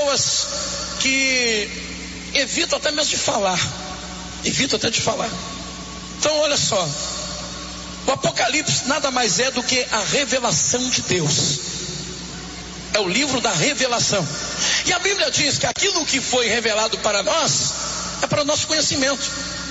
pessoas que evitam até mesmo de falar. Então olha só, o Apocalipse nada mais é do que a revelação de Deus. É o livro da revelação. E a Bíblia diz que aquilo que foi revelado para nós é para o nosso conhecimento.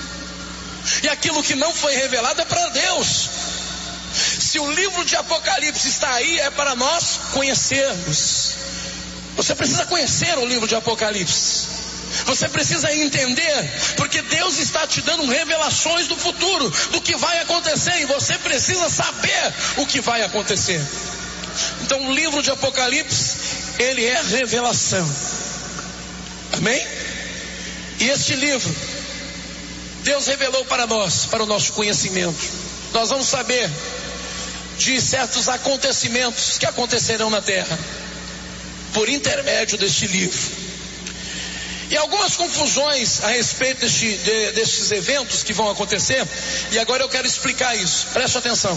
E aquilo que não foi revelado é para Deus. Se o livro de Apocalipse está aí, é para nós conhecermos. Você precisa conhecer o livro de Apocalipse. Você precisa entender, porque Deus está te dando revelações do futuro, do que vai acontecer, e você precisa saber o que vai acontecer. Então o livro de Apocalipse, ele é revelação. Amém? E este livro, Deus revelou para nós, para o nosso conhecimento. Nós vamos saber de certos acontecimentos que acontecerão na terra, por intermédio deste livro. E algumas confusões a respeito destes eventos que vão acontecer, e agora eu quero explicar isso, preste atenção.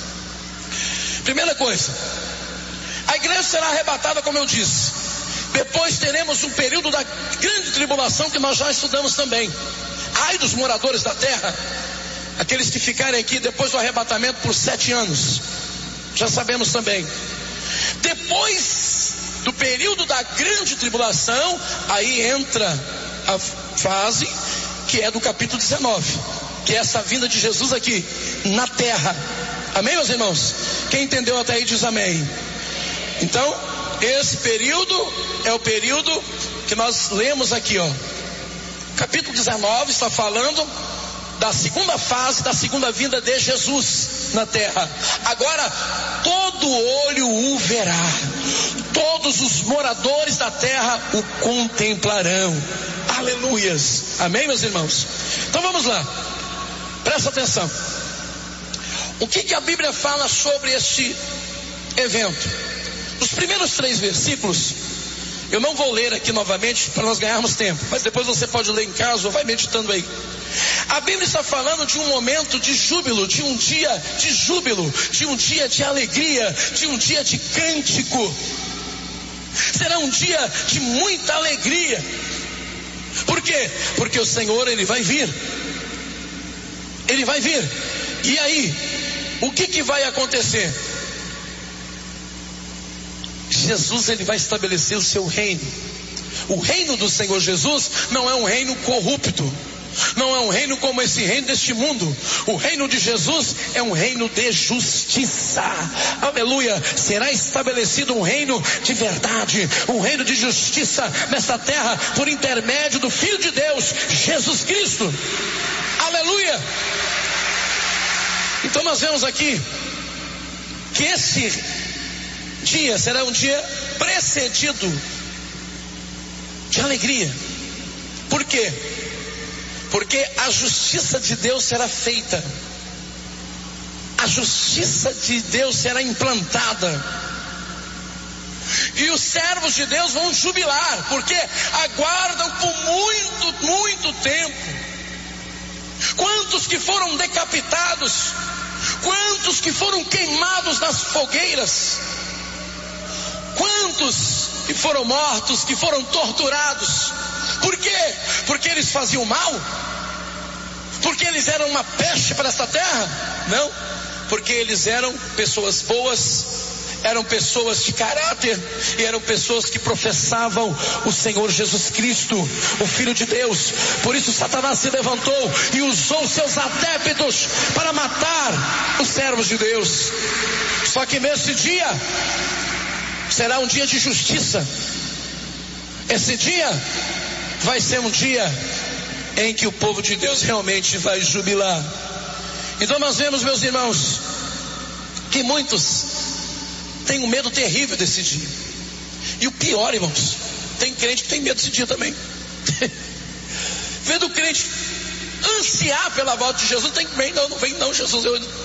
Primeira coisa, a igreja será arrebatada, como eu disse. Depois teremos um período da grande tribulação, que nós já estudamos também. Ai dos moradores da terra, aqueles que ficarem aqui depois do arrebatamento por 7 anos, já sabemos também. Depois do período da grande tribulação, aí entra a fase que é do capítulo 19, que é essa vinda de Jesus aqui na terra. Amém, meus irmãos? Quem entendeu até aí diz amém. Então, esse período é o período que nós lemos aqui, ó. Capítulo 19 está falando da segunda fase, da segunda vinda de Jesus na terra. Agora, todo olho o verá, todos os moradores da terra o contemplarão. Aleluias. Amém, meus irmãos? Então vamos lá, presta atenção. O que a Bíblia fala sobre este evento? Os primeiros 3 versículos, eu não vou ler aqui novamente para nós ganharmos tempo, mas depois você pode ler em casa ou vai meditando aí. A Bíblia está falando de um momento de júbilo, de um dia de júbilo, de um dia de alegria, de um dia de cântico. Será um dia de muita alegria. Por quê? Porque o Senhor, Ele vai vir. Ele vai vir. E aí, o que vai acontecer? Jesus, Ele vai estabelecer o seu reino. O reino do Senhor Jesus não é um reino corrupto, não é um reino como esse reino deste mundo. O reino de Jesus é um reino de justiça. Aleluia. Será estabelecido um reino de verdade, um reino de justiça nesta terra, por intermédio do Filho de Deus, Jesus Cristo. Aleluia. Então nós vemos aqui que esse dia será um dia precedido de alegria. Por quê? Porque a justiça de Deus será feita, a justiça de Deus será implantada, e os servos de Deus vão jubilar, porque aguardam por muito tempo. Quantos que foram decapitados, quantos que foram queimados nas fogueiras, quantos que foram mortos, que foram torturados. Por quê? Porque eles faziam mal? Porque eles eram uma peste para esta terra? Não, porque eles eram pessoas boas, eram pessoas de caráter, e eram pessoas que professavam o Senhor Jesus Cristo, o Filho de Deus. Por isso Satanás se levantou e usou seus adeptos para matar os servos de Deus. Só que nesse dia será um dia de justiça. Esse dia vai ser um dia em que o povo de Deus realmente vai jubilar. Então nós vemos, meus irmãos, que muitos têm um medo terrível desse dia. E o pior, irmãos, tem crente que tem medo desse dia também. Vendo o crente ansiar pela volta de Jesus, não vem não, Jesus.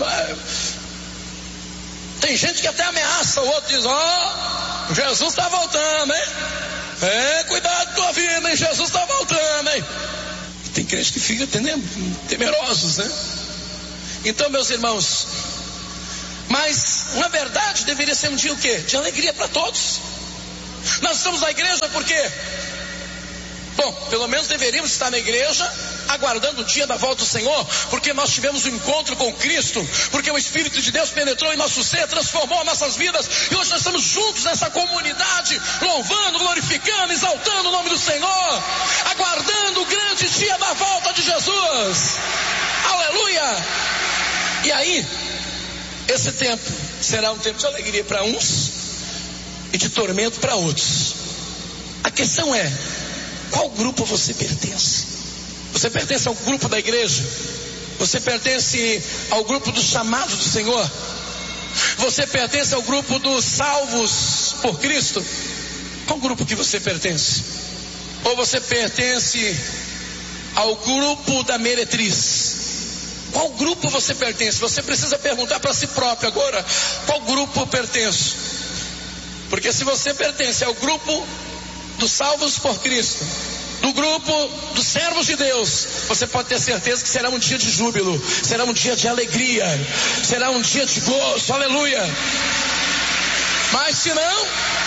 Tem gente que até ameaça o outro, diz: Jesus está voltando, hein? Cuidado com tua vida, hein? Jesus está voltando, hein? E tem crente que fica temerosos, né? Então, meus irmãos, mas na verdade deveria ser um dia o quê? De alegria para todos. Nós estamos na igreja por quê? Bom, pelo menos deveríamos estar na igreja aguardando o dia da volta do Senhor, porque nós tivemos um encontro com Cristo, porque o Espírito de Deus penetrou em nosso ser, transformou nossas vidas, e hoje nós estamos juntos nessa comunidade, louvando, glorificando, exaltando o nome do Senhor, aguardando o grande dia da volta de Jesus. Aleluia! E aí, esse tempo será um tempo de alegria para uns e de tormento para outros. A questão é: qual grupo você pertence? Você pertence ao grupo da igreja? Você pertence ao grupo dos chamados do Senhor? Você pertence ao grupo dos salvos por Cristo? Qual grupo que você pertence? Ou você pertence ao grupo da meretriz? Qual grupo você pertence? Você precisa perguntar para si próprio agora: qual grupo eu pertenço? Porque se você pertence ao grupo dos salvos por Cristo, do grupo dos servos de Deus, você pode ter certeza que será um dia de júbilo, será um dia de alegria, será um dia de gozo, aleluia. Mas se não,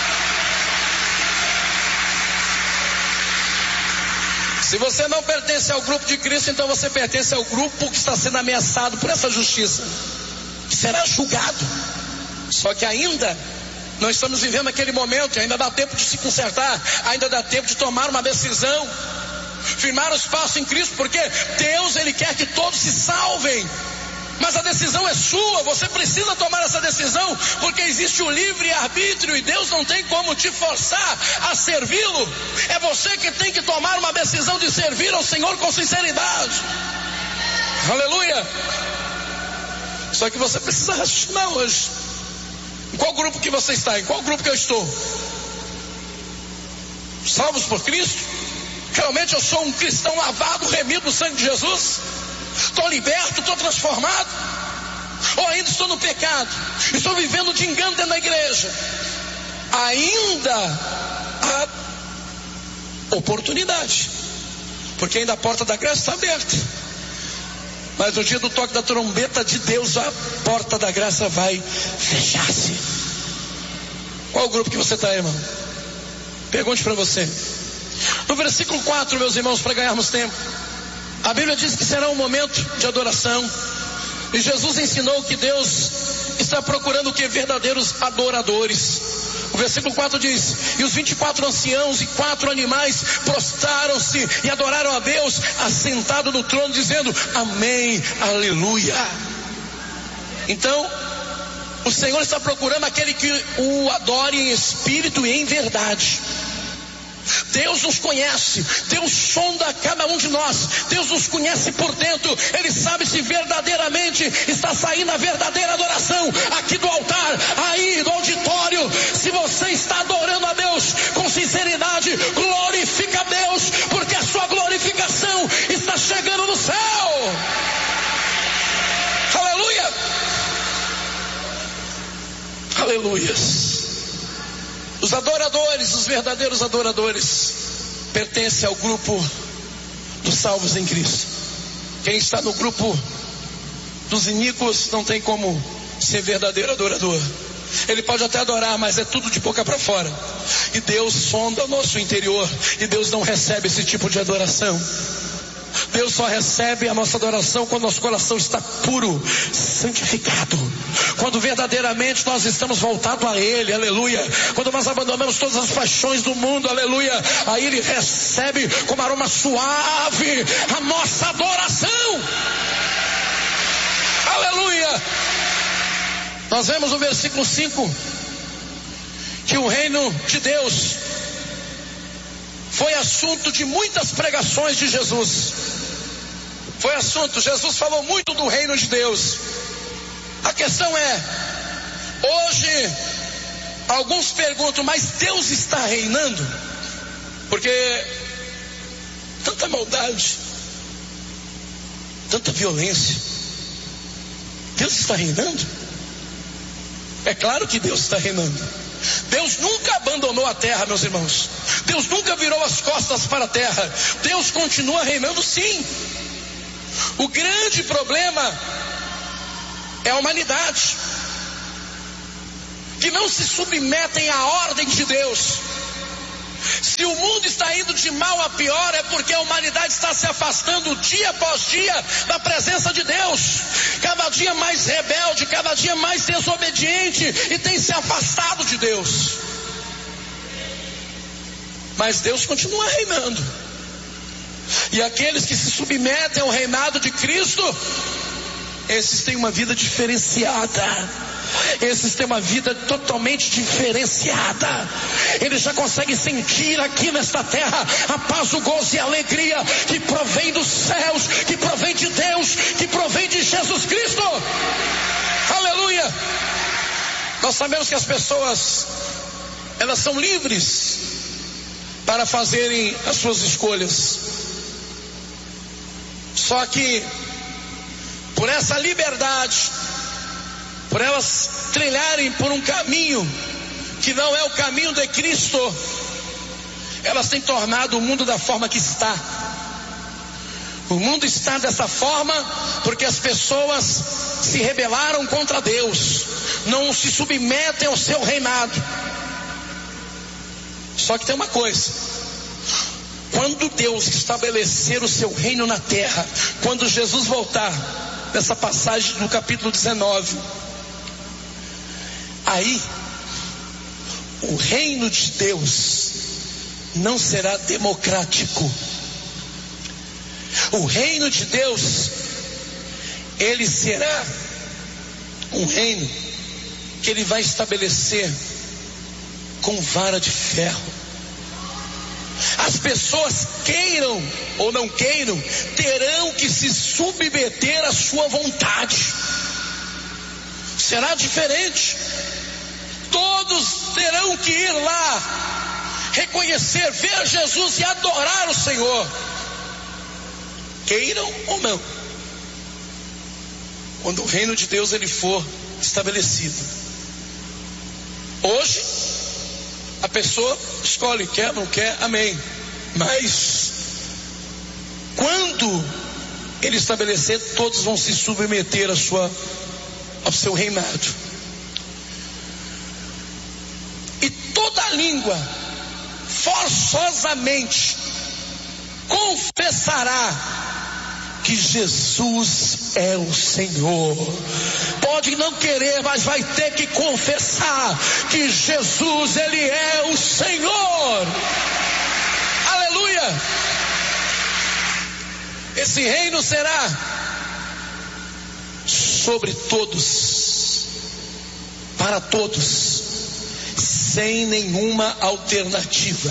se você não pertence ao grupo de Cristo, então você pertence ao grupo que está sendo ameaçado por essa justiça, que será julgado. Só que ainda nós estamos vivendo aquele momento, ainda dá tempo de se consertar, ainda dá tempo de tomar uma decisão, firmar os passos em Cristo, porque Deus, Ele quer que todos se salvem, mas a decisão é sua, você precisa tomar essa decisão, porque existe o livre-arbítrio e Deus não tem como te forçar a servi-lo, é você que tem que tomar uma decisão de servir ao Senhor com sinceridade, aleluia. Só que você precisa raciocinar hoje. Em qual grupo que você está? Em qual grupo que eu estou? Salvos por Cristo? Realmente eu sou um cristão lavado, remido no sangue de Jesus? Estou liberto, estou transformado? Ou ainda estou no pecado? Estou vivendo de engano dentro da igreja? Ainda há oportunidade, porque ainda a porta da graça está aberta. Mas no dia do toque da trombeta de Deus, a porta da graça vai fechar-se. Qual o grupo que você está, irmão? Pergunte para você. No versículo 4, meus irmãos, para ganharmos tempo, a Bíblia diz que será um momento de adoração. E Jesus ensinou que Deus está procurando o que? Verdadeiros adoradores. O versículo 4 diz: e os 24 anciãos e 4 animais prostraram-se e adoraram a Deus assentado no trono, dizendo: amém, aleluia. Então o Senhor está procurando aquele que o adore em espírito e em verdade. Deus nos conhece, Deus sonda cada um de nós, Deus nos conhece por dentro, Ele sabe se verdadeiramente está saindo a verdadeira adoração aqui do altar, aí do auditório. Se você está adorando a Deus com sinceridade, glorifica a Deus, porque a sua glorificação está chegando no céu. Aleluia, aleluias. Os adoradores, os verdadeiros adoradores, pertencem ao grupo dos salvos em Cristo. Quem está no grupo dos iníquos não tem como ser verdadeiro adorador. Ele pode até adorar, mas é tudo de boca para fora. E Deus sonda o nosso interior, e Deus não recebe esse tipo de adoração. Deus só recebe a nossa adoração quando nosso coração está puro, santificado, quando verdadeiramente nós estamos voltados a Ele, aleluia. Quando nós abandonamos todas as paixões do mundo, aleluia, aí Ele recebe como aroma suave a nossa adoração, aleluia. Nós vemos no versículo 5 que o reino de Deus foi assunto de muitas pregações de Jesus. Foi assunto, Jesus falou muito do reino de Deus. A questão é, hoje alguns perguntam, mas Deus está reinando? Porque tanta maldade, tanta violência, Deus está reinando? É claro que Deus está reinando. Deus nunca abandonou a terra, meus irmãos. Deus nunca virou as costas para a terra. Deus continua reinando, sim. O grande problema é a humanidade, que não se submetem à ordem de Deus. Se o mundo está indo de mal a pior, é porque a humanidade está se afastando dia após dia da presença de Deus. Cada dia mais rebelde, cada dia mais desobediente, e tem se afastado de Deus. Mas Deus continua reinando. E aqueles que se submetem ao reinado de Cristo, esses têm uma vida diferenciada. Esses têm uma vida totalmente diferenciada. Eles já conseguem sentir aqui nesta terra a paz, o gozo e a alegria que provém dos céus, que provém de Deus, que provém de Jesus Cristo. Aleluia! Nós sabemos que as pessoas, elas são livres para fazerem as suas escolhas. Só que por essa liberdade, por elas trilharem por um caminho que não é o caminho de Cristo, elas têm tornado o mundo da forma que está. O mundo está dessa forma porque as pessoas se rebelaram contra Deus, não se submetem ao seu reinado. Só que tem uma coisa: quando Deus estabelecer o seu reino na terra, quando Jesus voltar, nessa passagem do capítulo 19, aí o reino de Deus não será democrático. O reino de Deus, ele será um reino que ele vai estabelecer com vara de ferro. As pessoas, queiram ou não queiram, terão que se submeter à sua vontade. Será diferente. Todos terão que ir lá, reconhecer, ver Jesus e adorar o Senhor, queiram ou não, quando o reino de Deus ele for estabelecido. Hoje a pessoa escolhe, quer, não quer, amém. Mas quando ele estabelecer, todos vão se submeter ao seu reinado. E toda língua forçosamente confessará que Jesus é o Senhor. Pode não querer, mas vai ter que confessar que Jesus, ele é o Senhor. Aleluia! Esse reino será sobre todos, para todos, sem nenhuma alternativa.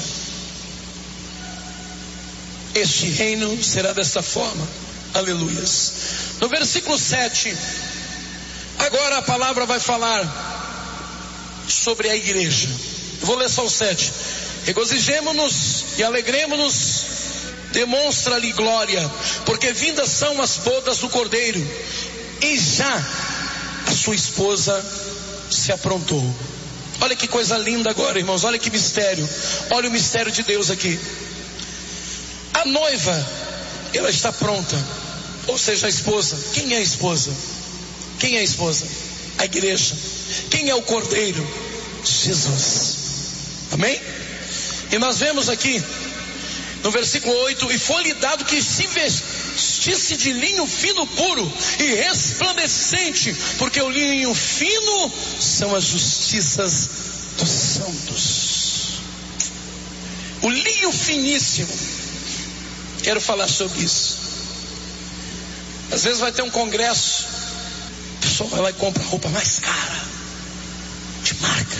Este reino será dessa forma. Aleluias. No versículo 7, agora a palavra vai falar sobre a igreja. Eu vou ler só o 7. Regozijemo-nos e alegremo-nos, demonstra-lhe glória, porque vindas são as bodas do Cordeiro, e já a sua esposa se aprontou. Olha que coisa linda agora, irmãos, olha que mistério. Olha o mistério de Deus aqui. A noiva, ela está pronta, ou seja, a esposa. Quem é a esposa? Quem é a esposa? A igreja. Quem é o Cordeiro? Jesus. Amém? E nós vemos aqui no versículo 8: e foi-lhe dado que se vestisse de linho fino puro e resplandecente, porque o linho fino são as justiças dos santos. O linho finíssimo. Quero falar sobre isso. Às vezes vai ter um congresso, a pessoa vai lá e compra a roupa mais cara, de marca.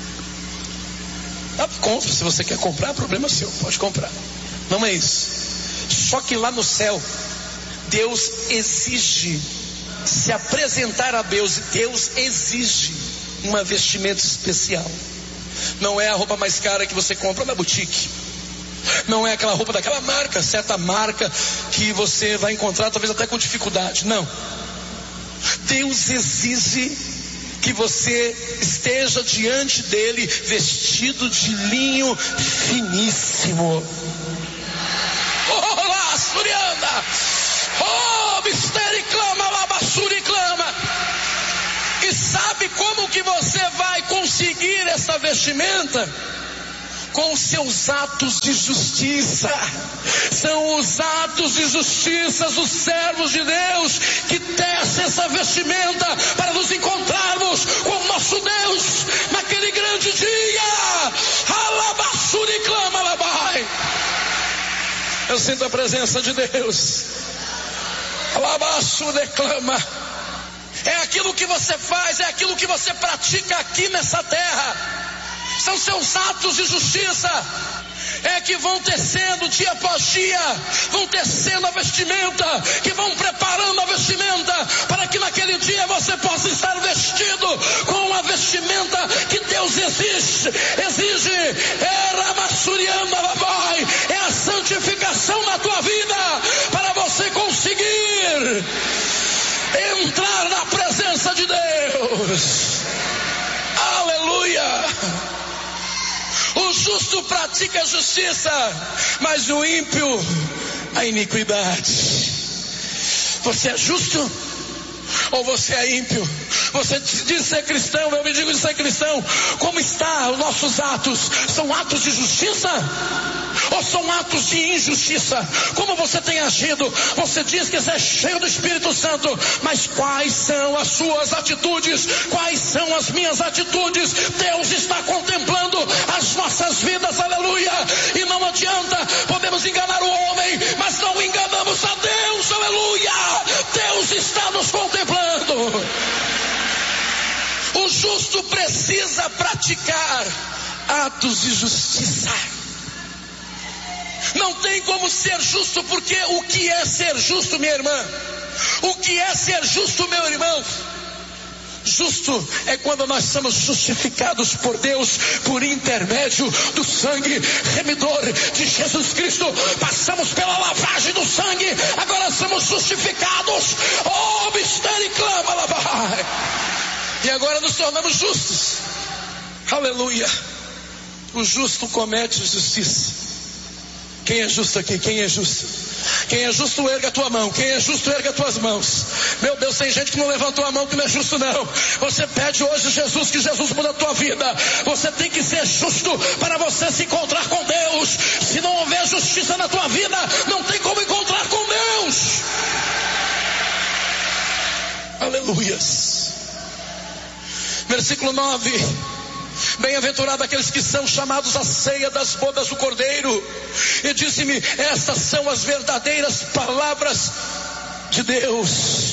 Compra, se você quer comprar, problema seu, pode comprar. Não é isso. Só que lá no céu, Deus exige se apresentar a Deus, e Deus exige uma vestimenta especial. Não é a roupa mais cara que você compra na boutique. Não é aquela roupa daquela marca, certa marca que você vai encontrar talvez até com dificuldade. Não. Deus exige que você esteja diante dele vestido de linho finíssimo. Oh, lá, Surianda! Oh, mistério e clama, labassura e clama. E sabe como que você vai conseguir essa vestimenta? com os seus atos de justiça. São os atos de justiça dos servos de Deus que tecem essa vestimenta para nos encontrarmos com o nosso Deus naquele grande dia. Alabassuri clama labai. Eu sinto a presença de Deus. Alabassuri declama. É aquilo que você faz, é aquilo que você pratica aqui nessa terra. São seus atos de justiça. É que vão tecendo dia após dia, vão tecendo a vestimenta, que vão preparando a vestimenta, para que naquele dia você possa estar vestido com a vestimenta que Deus exige. É a santificação na tua vida, para você conseguir entrar na presença de Deus. Aleluia. O justo pratica a justiça, mas o ímpio a iniquidade. Você é justo ou você é ímpio? Você diz ser cristão, eu me digo de ser cristão. Como está os nossos atos? São atos de justiça ou são atos de injustiça? Como você tem agido? Você diz que você é cheio do Espírito Santo, mas quais são as suas atitudes? Quais são as minhas atitudes? Deus está contemplando as nossas vidas, aleluia. E não adianta, podemos enganar o homem, mas não enganamos a Deus, aleluia. Deus está nos contemplando. O justo precisa praticar atos de justiça. Não tem como ser justo, porque o que é ser justo, minha irmã? O que é ser justo, meu irmão? Justo é quando nós somos justificados por Deus por intermédio do sangue remidor de Jesus Cristo. Passamos pela lavagem do sangue, agora somos justificados. Oh, mistério e clama, labai. E agora nos tornamos justos. Aleluia. O justo comete justiça. Quem é justo aqui? Quem é justo? Quem é justo, erga a tua mão. Quem é justo, erga as tuas mãos. Meu Deus, tem gente que não levantou a mão, que não é justo não. Você pede hoje Jesus, que Jesus muda a tua vida. Você tem que ser justo para você se encontrar com Deus. Se não houver justiça na tua vida, não tem como encontrar com Deus. Aleluias. Versículo 9. Bem-aventurado aqueles que são chamados à ceia das bodas do Cordeiro. E disse-me: estas são as verdadeiras palavras de Deus.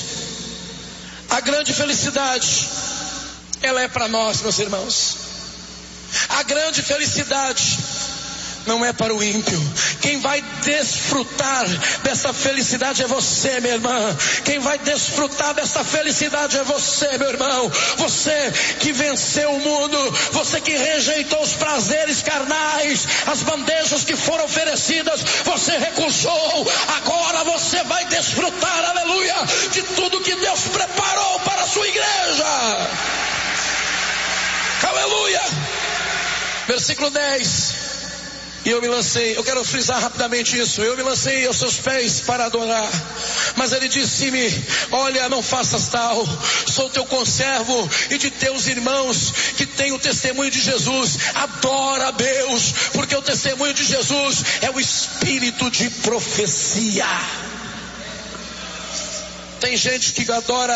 A grande felicidade, ela é para nós, meus irmãos. A grande felicidade não é para o ímpio. Quem vai desfrutar dessa felicidade é você, minha irmã. Quem vai desfrutar dessa felicidade é você, meu irmão. Você que venceu o mundo, você que rejeitou os prazeres carnais, as bandejas que foram oferecidas, você recusou. Agora você vai desfrutar, aleluia, de tudo que Deus preparou para a sua igreja. Aleluia. Versículo 10. E eu me lancei, eu quero frisar rapidamente isso. Eu me lancei aos seus pés para adorar. Mas ele disse-me: olha, não faças tal. Sou teu conservo e de teus irmãos que têm o testemunho de Jesus. Adora a Deus, porque o testemunho de Jesus é o espírito de profecia. Tem gente que adora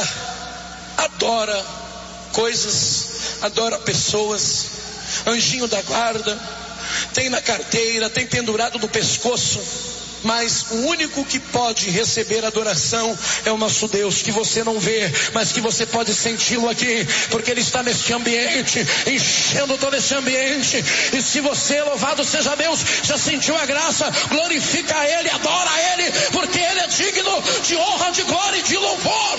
coisas, adora pessoas, anjinho da guarda, tem na carteira, tem pendurado no pescoço, mas o único que pode receber adoração é o nosso Deus, que você não vê, mas que você pode senti-lo aqui, porque Ele está neste ambiente, enchendo todo esse ambiente. E se você, louvado seja Deus, já sentiu a graça, glorifica a Ele, adora a Ele, porque Ele é digno de honra, de glória e de louvor.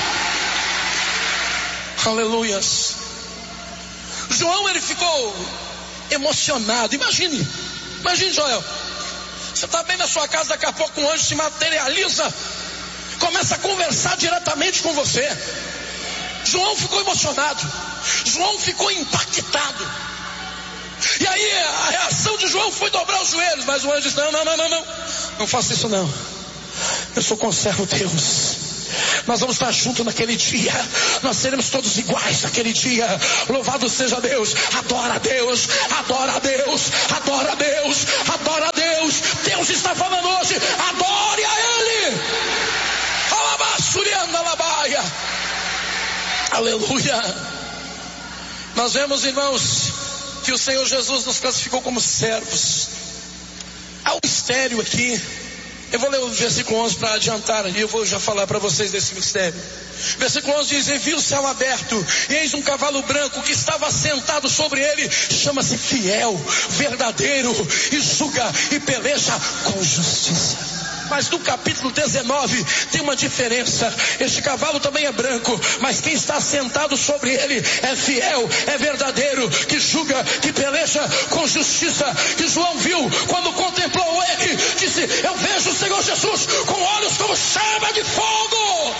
Aleluias. João, ele ficou emocionado. Imagine, Joel, você está bem na sua casa, daqui a pouco um anjo se materializa, começa a conversar diretamente com você. João ficou emocionado, João ficou impactado. E aí a reação de João foi dobrar os joelhos, mas o anjo disse: não faça isso não. Eu sou conservo Deus. Nós vamos estar juntos naquele dia. Nós seremos todos iguais naquele dia. Louvado seja Deus. Adora a Deus, adora a Deus, adora a Deus, adora a Deus. Deus está falando hoje, adore a Ele. Aleluia. Nós vemos, irmãos, que o Senhor Jesus nos classificou como servos. Há um mistério aqui. Eu vou ler o versículo 11 para adiantar ali. Eu vou já falar para vocês desse mistério. Versículo 11 diz: e vi o céu aberto, e eis um cavalo branco que estava sentado sobre ele. Chama-se Fiel, Verdadeiro, e julga e peleja com justiça. Mas no capítulo 19 tem uma diferença. Este cavalo também é branco, mas quem está sentado sobre ele é fiel, é verdadeiro, que julga, que peleja com justiça. Que João viu quando contemplou ele, disse: eu vejo o Senhor Jesus com olhos como chama de fogo.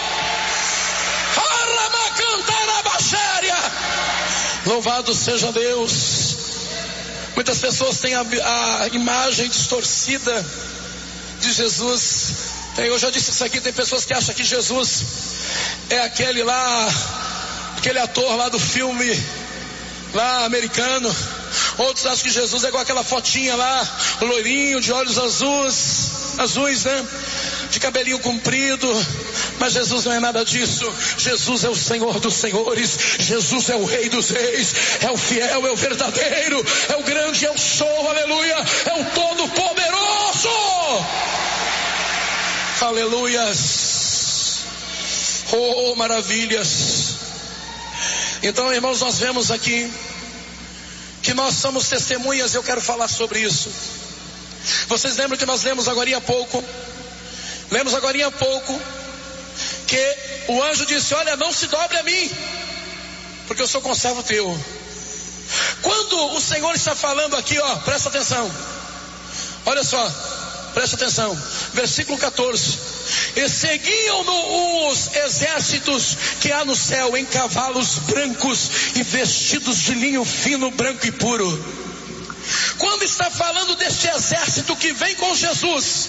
Louvado seja Deus. Muitas pessoas têm a imagem distorcida de Jesus. Eu já disse isso aqui. Tem pessoas que acham que Jesus é aquele ator lá do filme lá americano. Outros acham que Jesus é igual aquela fotinha lá, loirinho, de olhos azuis, né? De cabelinho comprido. Mas Jesus não é nada disso. Jesus é o Senhor dos senhores. Jesus é o Rei dos reis. É o fiel, é o verdadeiro, é o grande, é o sou, aleluia. É o todo-poderoso. Aleluias. Oh, maravilhas. Então, irmãos, nós vemos aqui que nós somos testemunhas. Eu quero falar sobre isso. Vocês lembram que nós lemos agora há pouco? Que o anjo disse: olha, não se dobre a mim, porque eu sou conservo teu. Quando o Senhor está falando aqui, presta atenção. Olha só, presta atenção. Versículo 14: e seguiam-no os exércitos que há no céu em cavalos brancos e vestidos de linho fino, branco e puro. Quando está falando deste exército que vem com Jesus,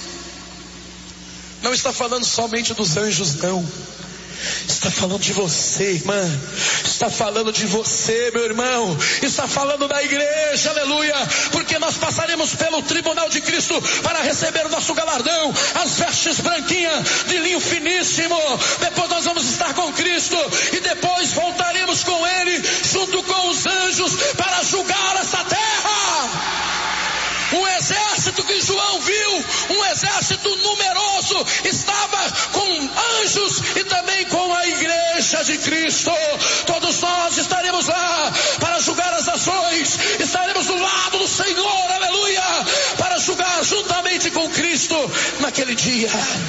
não está falando somente dos anjos, não. Está falando de você, irmã. Está falando de você, meu irmão. Está falando da igreja, aleluia. Porque nós passaremos pelo tribunal de Cristo para receber o nosso galardão, as vestes branquinhas de linho finíssimo. Depois nós vamos estar com Cristo, e depois voltaremos com Ele, junto com os anjos, para julgar essa terra. O exército que João viu, um exército numeroso, estava com anjos e também com a igreja de Cristo. Todos nós estaremos lá para julgar as nações. Estaremos do lado do Senhor, aleluia, para julgar juntamente com Cristo naquele dia.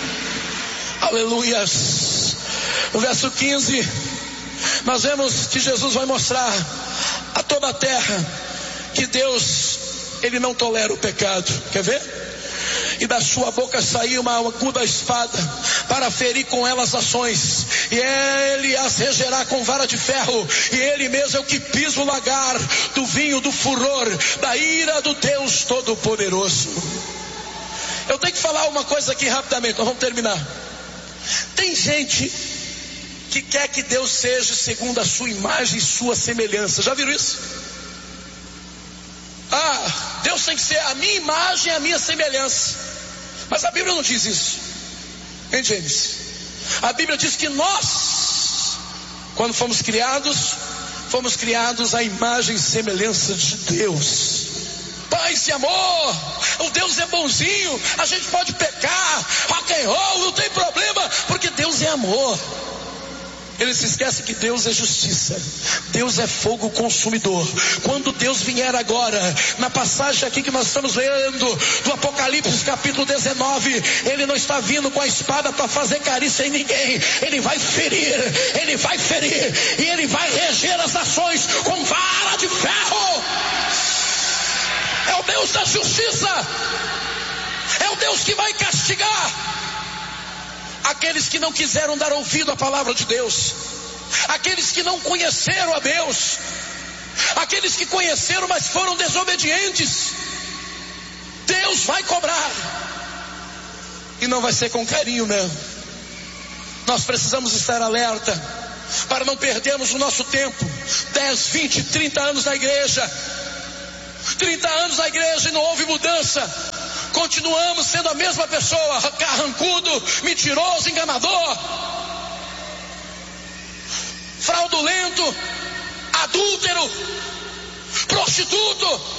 Aleluias. No verso 15, nós vemos que Jesus vai mostrar a toda a terra que Deus, Ele não tolera o pecado. Quer ver? E da sua boca saiu uma aguda espada para ferir com ela as nações, e Ele as regerá com vara de ferro, e Ele mesmo é o que pisa o lagar do vinho do furor da ira do Deus Todo-Poderoso. Eu tenho que falar uma coisa aqui rapidamente, nós vamos terminar. Tem gente que quer que Deus seja segundo a sua imagem e sua semelhança. Já viram isso? Deus tem que ser a minha imagem e a minha semelhança. Mas a Bíblia não diz isso. Hein, James? A Bíblia diz que nós, quando fomos criados à imagem e semelhança de Deus. Paz e amor. O Deus é bonzinho. A gente pode pecar, rock and roll, não tem problema, porque Deus é amor. Ele se esquece que Deus é justiça. Deus é fogo consumidor. Quando Deus vier agora, na passagem aqui que nós estamos lendo, do Apocalipse capítulo 19, Ele não está vindo com a espada para fazer carícia em ninguém. Ele vai ferir, e Ele vai reger as nações com vara de ferro. É o Deus da justiça. É o Deus que vai castigar aqueles que não quiseram dar ouvido à palavra de Deus, aqueles que não conheceram a Deus, aqueles que conheceram, mas foram desobedientes. Deus vai cobrar, e não vai ser com carinho, não. Nós precisamos estar alerta para não perdermos o nosso tempo. 10, 20, 30 anos na igreja. 30 anos na igreja e não houve mudança. Continuamos sendo a mesma pessoa, carrancudo, mentiroso, enganador, fraudulento, adúltero, prostituto.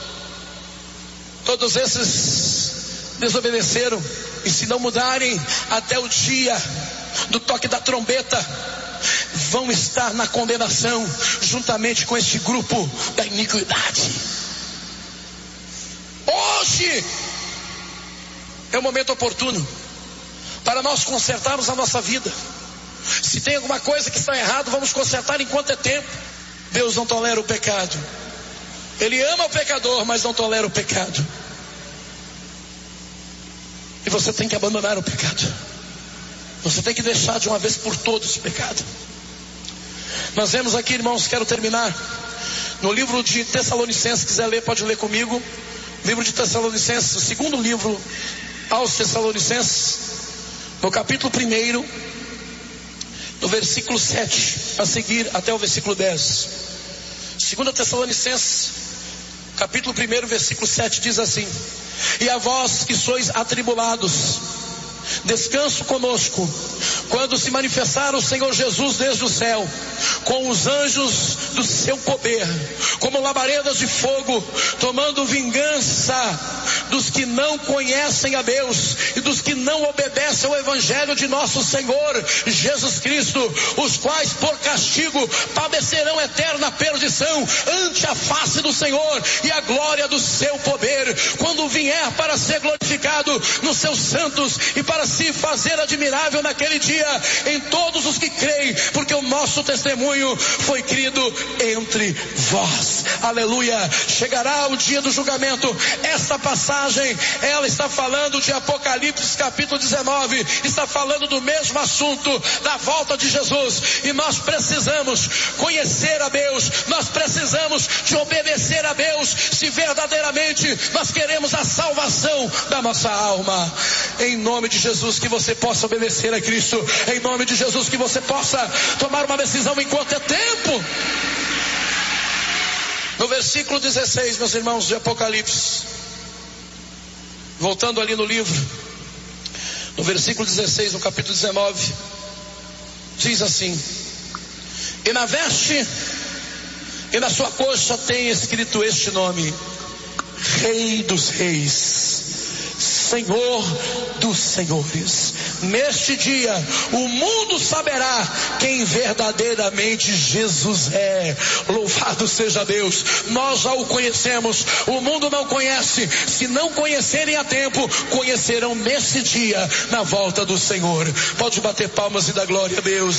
Todos esses desobedeceram, e se não mudarem até o dia do toque da trombeta, vão estar na condenação juntamente com este grupo da iniquidade. Hoje é o momento oportuno para nós consertarmos a nossa vida. Se tem alguma coisa que está errado, vamos consertar enquanto é tempo. Deus não tolera o pecado. Ele ama o pecador, mas não tolera o pecado. E você tem que abandonar o pecado. Você tem que deixar de uma vez por todas o pecado. Nós vemos aqui, irmãos, quero terminar no livro de Tessalonicenses. Se quiser ler, pode ler comigo. Livro de Tessalonicenses, o segundo livro aos Tessalonicenses, no capítulo 1, no versículo 7 a seguir até o versículo 10. 2 Tessalonicenses, capítulo 1, versículo 7 diz assim: e a vós que sois atribulados, descanso conosco, quando se manifestar o Senhor Jesus desde o céu, com os anjos do seu poder, como labaredas de fogo, tomando vingança dos que não conhecem a Deus e dos que não obedecem ao evangelho de nosso Senhor Jesus Cristo, os quais por castigo padecerão eterna perdição ante a face do Senhor e a glória do seu poder, quando vier para ser glorificado nos seus santos e para se fazer admirável naquele dia em todos os que creem, porque o nosso testemunho foi crido entre vós. Aleluia. Chegará o dia do julgamento. Esta passagem, ela está falando de Apocalipse capítulo 19, está falando do mesmo assunto, da volta de Jesus. E nós precisamos conhecer a Deus, nós precisamos de obedecer a Deus, se verdadeiramente nós queremos a salvação da nossa alma. Em nome de Jesus, que você possa obedecer a Cristo. Em nome de Jesus, que você possa tomar uma decisão enquanto é tempo. No versículo 16, meus irmãos, de Apocalipse, voltando ali no livro, no versículo 16, no capítulo 19, diz assim: e na veste e na sua coxa tem escrito este nome: Rei dos Reis, Senhor dos Senhores. Neste dia o mundo saberá quem verdadeiramente Jesus é. Louvado seja Deus. Nós já o conhecemos, o mundo não conhece. Se não conhecerem a tempo, conhecerão nesse dia, na volta do Senhor. Pode bater palmas e dar glória a Deus.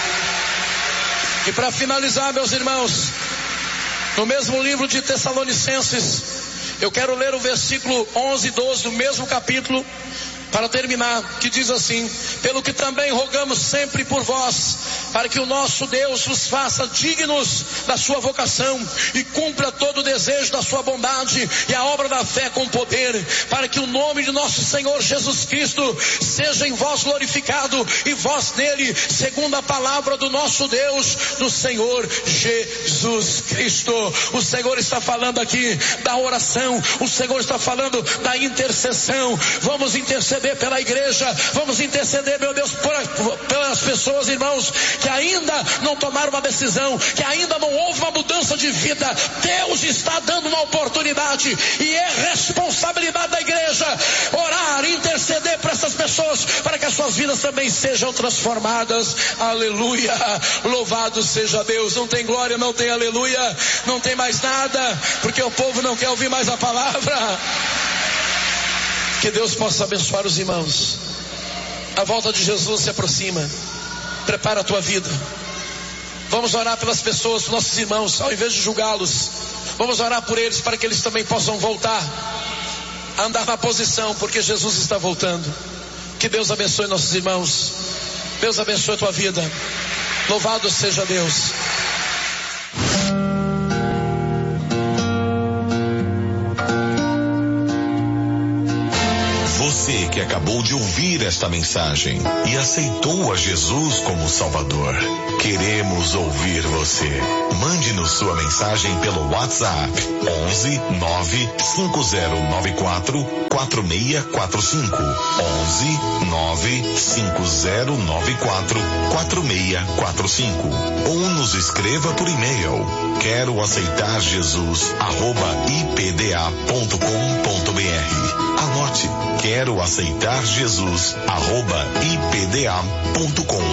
E para finalizar, meus irmãos, no mesmo livro de Tessalonicenses, eu quero ler o versículo 11 e 12 do mesmo capítulo, para terminar, que diz assim: pelo que também rogamos sempre por vós, para que o nosso Deus os faça dignos da sua vocação e cumpra todo o desejo da sua bondade e a obra da fé com poder, para que o nome de nosso Senhor Jesus Cristo seja em vós glorificado e vós nele, segundo a palavra do nosso Deus, do Senhor Jesus Cristo. O Senhor está falando aqui da oração, o Senhor está falando da intercessão. Vamos interceder pela igreja, vamos interceder, meu Deus, pelas pessoas, irmãos, que ainda não tomaram uma decisão, que ainda não houve uma mudança de vida. Deus está dando uma oportunidade, e é responsabilidade da igreja orar, interceder para essas pessoas, para que as suas vidas também sejam transformadas. Aleluia, louvado seja Deus. Não tem glória, não tem aleluia, não tem mais nada, porque o povo não quer ouvir mais a palavra. Que Deus possa abençoar os irmãos. A volta de Jesus se aproxima. Prepara a tua vida. Vamos orar pelas pessoas, pelos nossos irmãos, ao invés de julgá-los. Vamos orar por eles, para que eles também possam voltar a andar na posição, porque Jesus está voltando. Que Deus abençoe nossos irmãos. Deus abençoe a tua vida. Louvado seja Deus. Você você que acabou de ouvir esta mensagem e aceitou a Jesus como Salvador. Queremos ouvir você. Mande-nos sua mensagem pelo WhatsApp 11 95094 4645. 11 95094 4645. Ou nos escreva por e-mail. Quero aceitar Jesus @ipda.com.br. Anote. Quero aceitar Jesus @ipda.com.br.